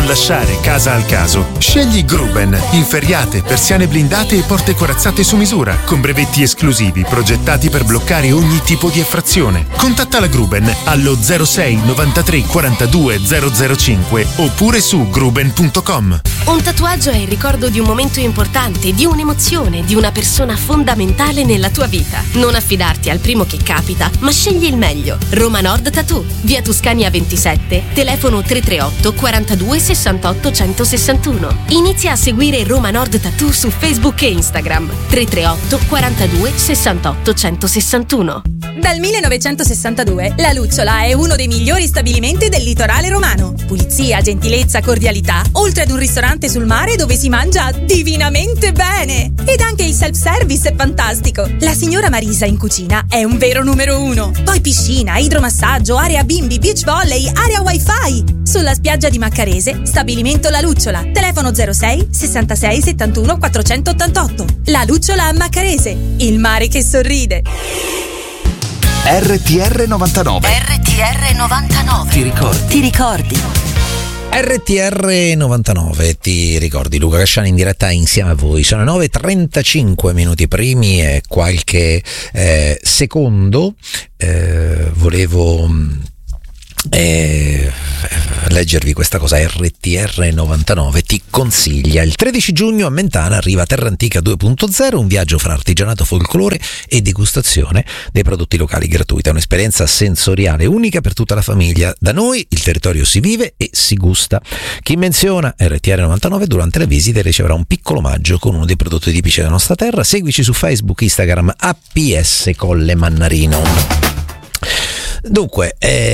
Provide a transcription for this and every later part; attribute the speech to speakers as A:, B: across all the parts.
A: Non lasciare casa al caso. Scegli Gruben. Inferriate, persiane blindate e porte corazzate su misura, con brevetti esclusivi progettati per bloccare ogni tipo di effrazione. Contatta la Gruben allo 06 93 42 005 oppure su gruben.com.
B: Un tatuaggio è il ricordo di un momento importante, di un'emozione, di una persona fondamentale nella tua vita. Non affidarti al primo che capita, ma scegli il meglio. Roma Nord Tattoo, via Tuscania 27, telefono 338 42 68 161. Inizia a seguire Roma Nord Tattoo su Facebook e Instagram. 338 42 68 161.
C: Dal 1962 La Lucciola è uno dei migliori stabilimenti del litorale romano. Pulizia, gentilezza, cordialità, oltre ad un ristorante sul mare dove si mangia divinamente bene. Ed anche il self-service è fantastico. La signora Marisa in cucina è un vero numero uno. Poi piscina, idromassaggio, area bimbi, beach volley, area wifi. Sulla spiaggia di Maccarese, stabilimento La Lucciola. Telefono 06 66 71 488. La Lucciola a Maccarese, il mare che sorride.
D: RTR 99.
B: RTR 99.
D: Ti ricordi?
E: RTR 99, ti ricordi? Luca Casciani in diretta insieme a voi. Sono 9:35 minuti primi e qualche secondo. Volevo leggervi questa cosa. RTR 99 ti consiglia: il 13 giugno a Mentana arriva Terra Antica 2.0, un viaggio fra artigianato, folklore e degustazione dei prodotti locali gratuita, un'esperienza sensoriale unica per tutta la famiglia. Da noi il territorio si vive e si gusta. Chi menziona RTR 99 durante le visite riceverà un piccolo omaggio con uno dei prodotti tipici della nostra terra. Seguici su Facebook, Instagram, APS Colle Mannarino. Dunque,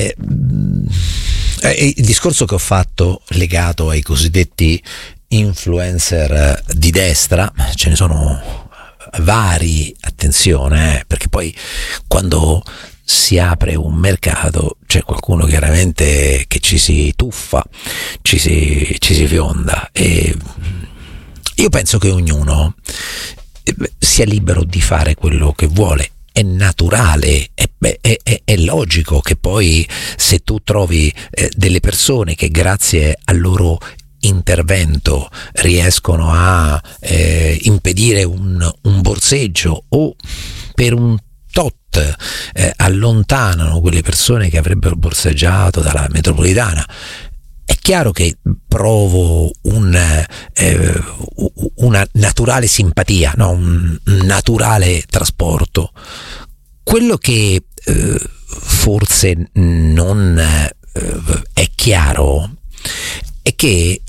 E: il discorso che ho fatto legato ai cosiddetti influencer di destra, ce ne sono vari, attenzione, perché poi quando si apre un mercato c'è qualcuno chiaramente che ci si tuffa, ci si fionda, e io penso che ognuno sia libero di fare quello che vuole. È naturale, è logico che poi se tu trovi delle persone che grazie al loro intervento riescono a impedire un borseggio, o per un tot allontanano quelle persone che avrebbero borseggiato dalla metropolitana, è chiaro che provo una naturale simpatia, no? Un naturale trasporto. Quello che forse non è chiaro è che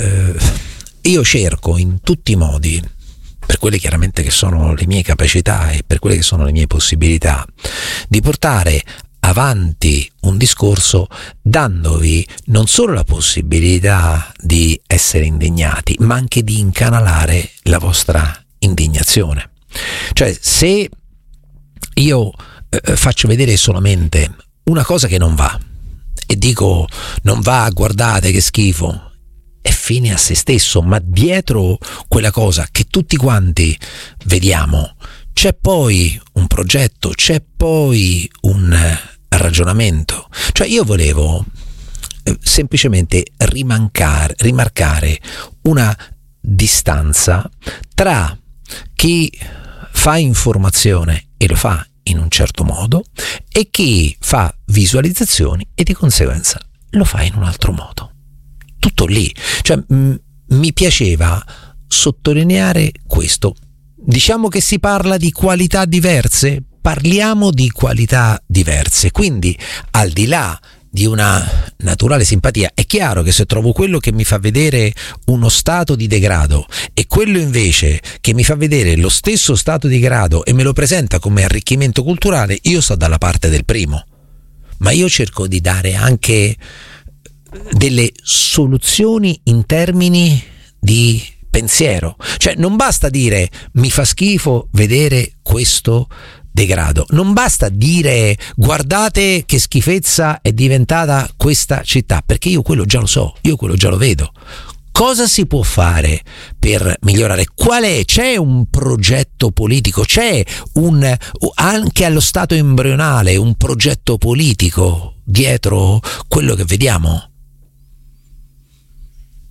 E: io cerco in tutti i modi, per quelle chiaramente che sono le mie capacità e per quelle che sono le mie possibilità, di portare avanti un discorso dandovi non solo la possibilità di essere indignati, ma anche di incanalare la vostra indignazione. Cioè, se io faccio vedere solamente una cosa che non va e dico non va, guardate che schifo, è fine a se stesso, ma dietro quella cosa che tutti quanti vediamo c'è poi un progetto, c'è poi un ragionamento. Cioè, io volevo semplicemente rimarcare una distanza tra chi fa informazione e lo fa in un certo modo e chi fa visualizzazioni e di conseguenza lo fa in un altro modo. Tutto lì. Cioè, mi piaceva sottolineare questo. Diciamo che si parla di qualità diverse? Parliamo di qualità diverse, quindi al di là di una naturale simpatia, è chiaro che se trovo quello che mi fa vedere uno stato di degrado e quello invece che mi fa vedere lo stesso stato di degrado e me lo presenta come arricchimento culturale, io sto dalla parte del primo. Ma io cerco di dare anche delle soluzioni in termini di pensiero. Cioè, non basta dire mi fa schifo vedere questo degrado, non basta dire guardate che schifezza è diventata questa città, perché io quello già lo so, io quello già lo vedo. Cosa si può fare per migliorare? C'è un progetto politico, c'è anche allo stato embrionale un progetto politico dietro quello che vediamo?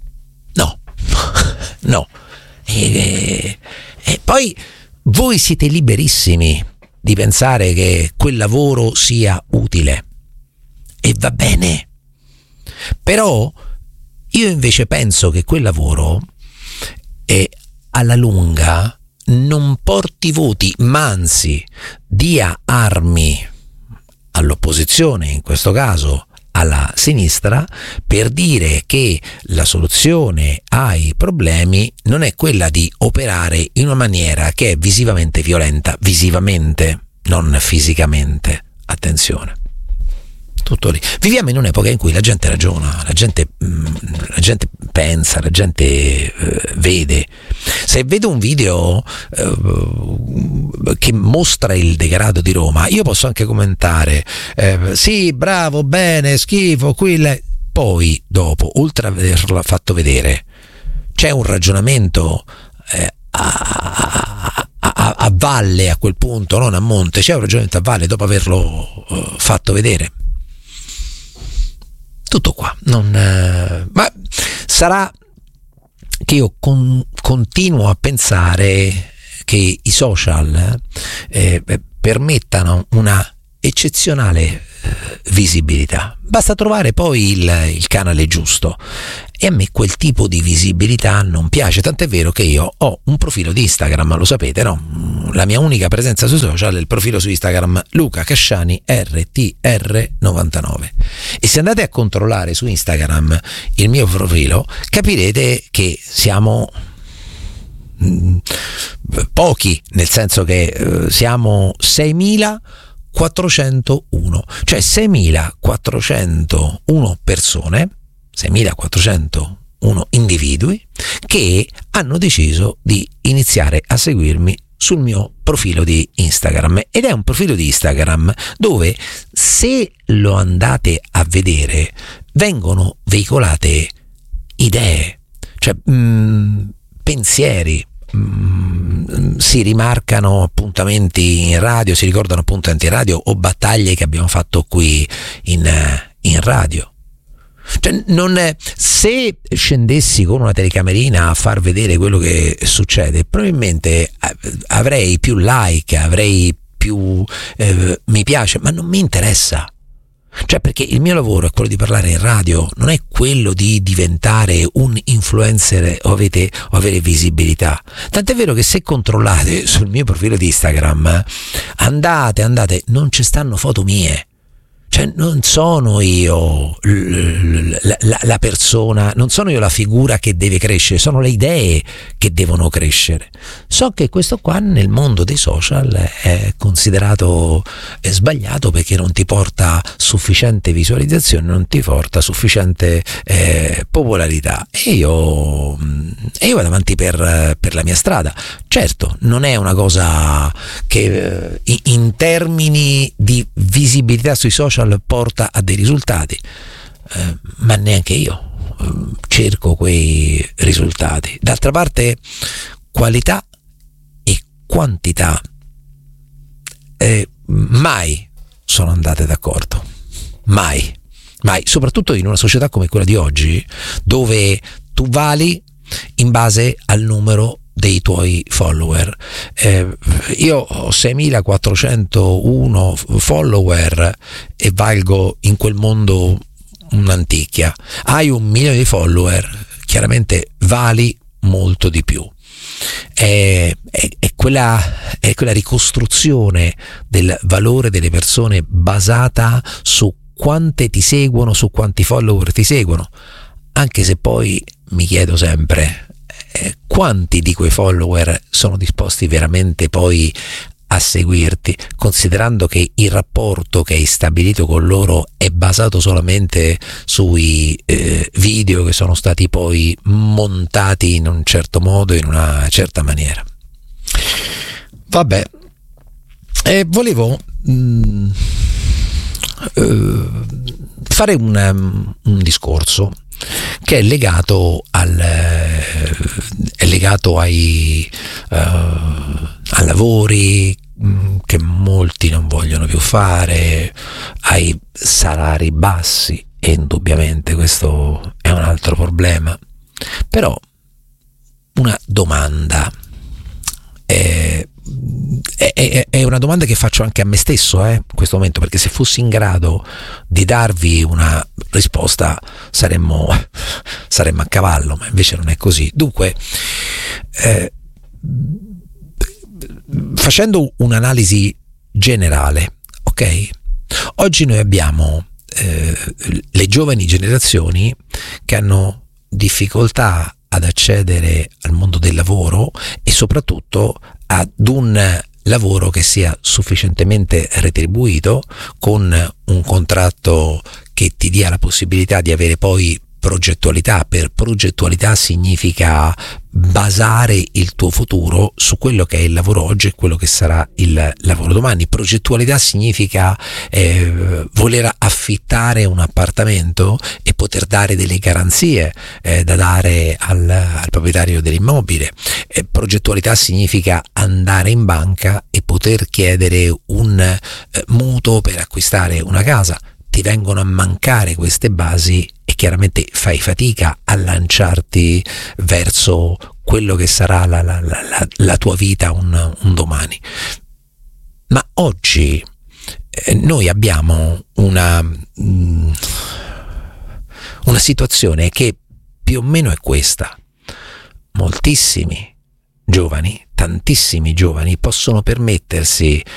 E: No. E poi voi siete liberissimi di pensare che quel lavoro sia utile, e va bene, però io invece penso che quel lavoro alla lunga non porti voti, ma anzi dia armi all'opposizione, in questo caso alla sinistra, per dire che la soluzione ai problemi non è quella di operare in una maniera che è visivamente violenta, visivamente, non fisicamente, attenzione. Tutto lì. Viviamo in un'epoca in cui la gente ragiona, la gente pensa, la gente vede. Se vedo un video che mostra il degrado di Roma, io posso anche commentare sì, bravo, bene, schifo, poi dopo, oltre ad averla fatto vedere, c'è un ragionamento a valle, a quel punto, non a monte, c'è un ragionamento a valle dopo averlo fatto vedere. Tutto qua. Ma sarà che io continuo a pensare che i social permettano una eccezionale visibilità. Basta trovare poi il canale giusto, e a me quel tipo di visibilità non piace, tant'è vero che io ho un profilo di Instagram, lo sapete, no? La mia unica presenza sui social è il profilo su Instagram Luca Casciani RTR99, e se andate a controllare su Instagram il mio profilo capirete che siamo pochi, nel senso che siamo 6.401, cioè 6.401 persone, 6.401 individui che hanno deciso di iniziare a seguirmi sul mio profilo di Instagram. Ed è un profilo di Instagram dove, se lo andate a vedere, vengono veicolate idee, cioè pensieri, si rimarcano appuntamenti in radio, si ricordano appuntamenti in radio o battaglie che abbiamo fatto qui in radio. Cioè, se scendessi con una telecamerina a far vedere quello che succede, probabilmente avrei più like, avrei più mi piace, ma non mi interessa. Cioè, perché il mio lavoro è quello di parlare in radio, non è quello di diventare un influencer o avere visibilità. Tant'è vero che se controllate sul mio profilo di Instagram, andate, non ci stanno foto mie. Cioè, non sono io la persona, non sono io la figura che deve crescere, sono le idee che devono crescere. So che questo qua nel mondo dei social è considerato sbagliato, perché non ti porta sufficiente visualizzazione, non ti porta sufficiente popolarità, e io vado avanti per la mia strada. Certo, non è una cosa che in termini di visibilità sui social porta a dei risultati, ma neanche io cerco quei risultati. D'altra parte, qualità e quantità mai sono andate d'accordo, mai, soprattutto in una società come quella di oggi, dove tu vali in base al numero dei tuoi follower. Io ho 6.401 follower e valgo in quel mondo un'anticchia. Hai 1 milione di follower, chiaramente vali molto di più. È quella ricostruzione del valore delle persone basata su quante ti seguono, su quanti follower ti seguono, anche se poi mi chiedo sempre quanti di quei follower sono disposti veramente poi a seguirti, considerando che il rapporto che hai stabilito con loro è basato solamente sui video che sono stati poi montati in un certo modo, in una certa maniera. Vabbè, volevo fare un discorso che è legato ai lavori che molti non vogliono più fare, ai salari bassi, e indubbiamente questo è un altro problema. Però una domanda. È una domanda che faccio anche a me stesso in questo momento, perché se fossi in grado di darvi una risposta saremmo a cavallo, ma invece non è così. Dunque, facendo un'analisi generale, ok? Oggi noi abbiamo le giovani generazioni che hanno difficoltà ad accedere al mondo del lavoro e soprattutto ad un lavoro che sia sufficientemente retribuito, con un contratto che ti dia la possibilità di avere poi progettualità. Per progettualità significa basare il tuo futuro su quello che è il lavoro oggi e quello che sarà il lavoro domani. Progettualità significa voler affittare un appartamento e poter dare delle garanzie da dare al proprietario dell'immobile. Progettualità significa andare in banca e poter chiedere un mutuo per acquistare una casa. Ti vengono a mancare queste basi e chiaramente fai fatica a lanciarti verso quello che sarà la tua vita un domani. Ma oggi noi abbiamo una situazione che più o meno è questa. Moltissimi giovani, tantissimi giovani possono permettersi